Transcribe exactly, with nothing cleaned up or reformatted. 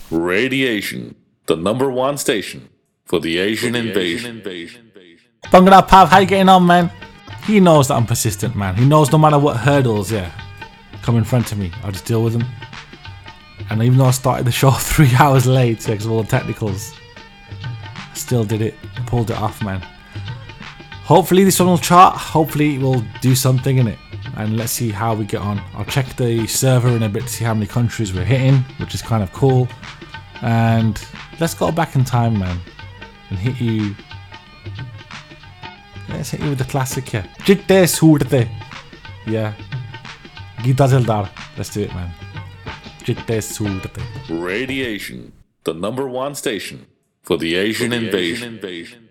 Radiation, the number one station for the Asian invasion. Bhangra Pav, how you getting on, man? He knows that I'm persistent, man. He knows no matter what hurdles, yeah, come in front of me, I'll just deal with them. And even though I started the show three hours late because of all the technicals, I still did it, pulled it off, man. Hopefully this one will chart, hopefully it will do something in it. And let's see how we get on. I'll check the server in a bit to see how many countries we're hitting, which is kind of cool. And let's go back in time, man, and hit you. Let's hit you with the classic here. Jitte Soorte. Yeah. Geeta Zildar. Let's do it, man. Jitte Soorte. Radiation, the number one station for the Asian invasion.